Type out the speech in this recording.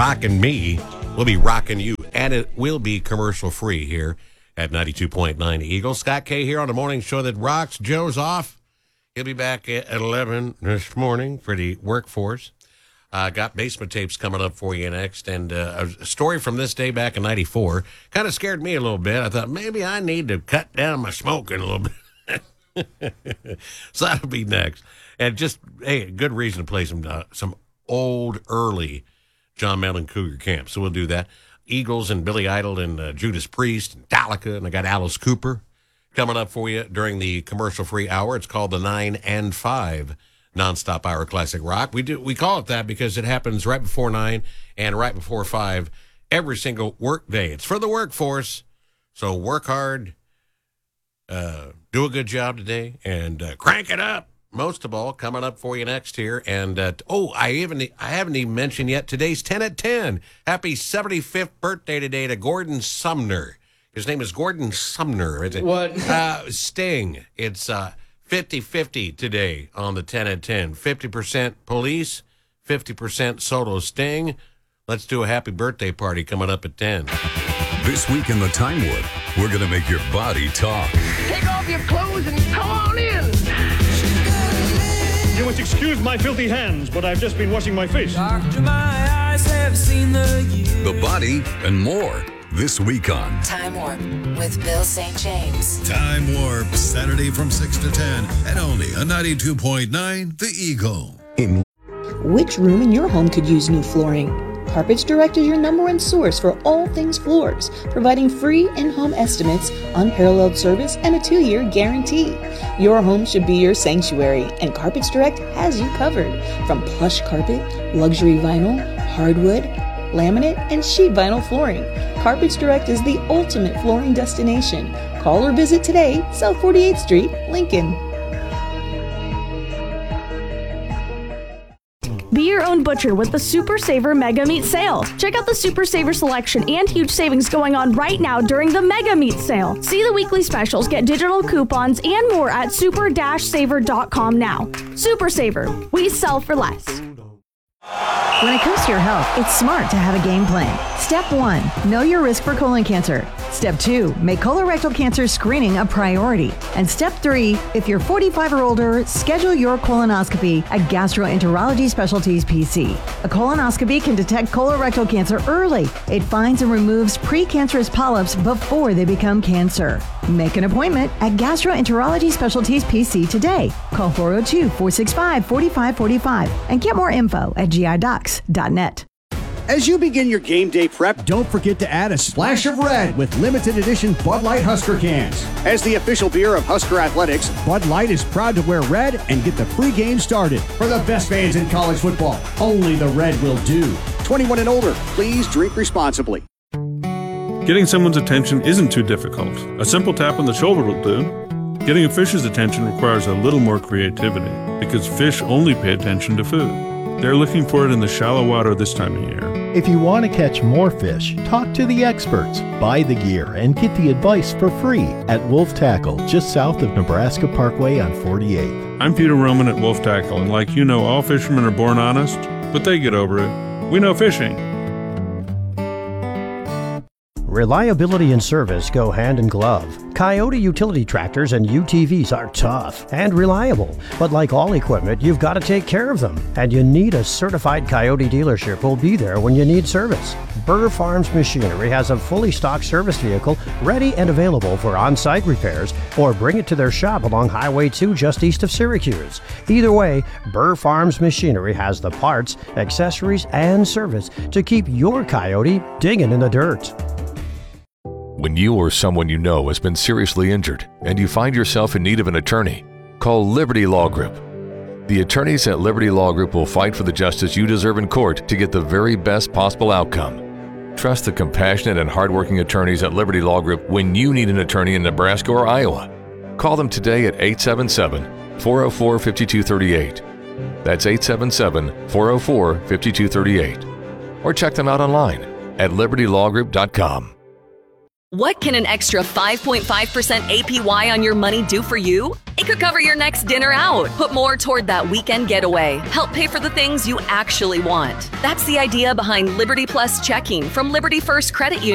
rocking me. We'll be rocking you, and it will be commercial-free here at 92.9 Eagle. Scott K here on the morning show that rocks. Joe's off. He'll be back at 11 this morning for the workforce. Got basement tapes coming up for you next. And a story from this day back in 94 kind of scared me a little bit. I thought maybe I need to cut down my smoking a little bit. So that'll be next. And just, hey, good reason to play some old, early John Mellon Cougar Camp. So we'll do that. Eagles and Billy Idol and Judas Priest and Metallica. And I got Alice Cooper coming up for you during the commercial-free hour. It's called the 9 and 5 Nonstop Hour Classic Rock. We call it that because it happens right before 9 and right before 5 every single work day. It's for the workforce, so work hard, do a good job today, and crank it up. Most of all, coming up for you next here. And, I haven't even mentioned yet, today's 10 at 10. Happy 75th birthday today to Gordon Sumner. His name is Gordon Sumner. What? Sting. It's 50-50 today on the 10 at 10. 50% Police, 50% Solo Sting. Let's do a happy birthday party coming up at 10. This week in the Time Warp, we're going to make your body talk. Take off your clothes and come on in. You must excuse my filthy hands, but I've just been washing my face. Doctor, my eyes have seen the years. The body and more. This week on Time Warp with Bill St. James. Time Warp, Saturday from 6 to 10, and only on 92.9 The Eagle. Which room in your home could use new flooring? Carpets Direct is your #1 source for all things floors, providing free in-home estimates, unparalleled service, and a 2-year guarantee. Your home should be your sanctuary, and Carpets Direct has you covered. From plush carpet, luxury vinyl, hardwood, laminate, and sheet vinyl flooring, Carpets Direct is the ultimate flooring destination. Call or visit today, South 48th Street, Lincoln. Be your own butcher with the Super Saver Mega Meat Sale. Check out the Super Saver selection and huge savings going on right now during the Mega Meat Sale. See the weekly specials, get digital coupons, and more at super-saver.com now. Super Saver. We sell for less. When it comes to your health, it's smart to have a game plan. Step 1, know your risk for colon cancer. Step 2, make colorectal cancer screening a priority. And Step 3, if you're 45 or older, schedule your colonoscopy at Gastroenterology Specialties PC. A colonoscopy can detect colorectal cancer early. It finds and removes precancerous polyps before they become cancer. Make an appointment at Gastroenterology Specialties PC today. Call 402-465-4545 and get more info at gidocs.net. As you begin your game day prep, don't forget to add a splash of red with limited edition Bud Light Husker cans. As the official beer of Husker Athletics, Bud Light is proud to wear red and get the pregame started. For the best fans in college football, only the red will do. 21 and older, please drink responsibly. Getting someone's attention isn't too difficult. A simple tap on the shoulder will do. Getting a fish's attention requires a little more creativity because fish only pay attention to food. They're looking for it in the shallow water this time of year. If you want to catch more fish, talk to the experts, buy the gear, and get the advice for free at Wolf Tackle, just south of Nebraska Parkway on 48th. I'm Peter Roman at Wolf Tackle, and like you know, all fishermen are born honest, but they get over it. We know fishing. Reliability and service go hand in glove. Coyote utility tractors and UTVs are tough and reliable, but like all equipment, you've got to take care of them, and you need a certified Coyote dealership who'll be there when you need service. Burr Farms Machinery has a fully stocked service vehicle ready and available for on-site repairs, or bring it to their shop along Highway 2 just east of Syracuse. Either way, Burr Farms Machinery has the parts, accessories, and service to keep your Coyote digging in the dirt. When you or someone you know has been seriously injured and you find yourself in need of an attorney, call Liberty Law Group. The attorneys at Liberty Law Group will fight for the justice you deserve in court to get the very best possible outcome. Trust the compassionate and hardworking attorneys at Liberty Law Group when you need an attorney in Nebraska or Iowa. Call them today at 877-404-5238. That's 877-404-5238. Or check them out online at libertylawgroup.com. What can an extra 5.5% APY on your money do for you? It could cover your next dinner out, put more toward that weekend getaway, help pay for the things you actually want. That's the idea behind Liberty Plus Checking from Liberty First Credit Union.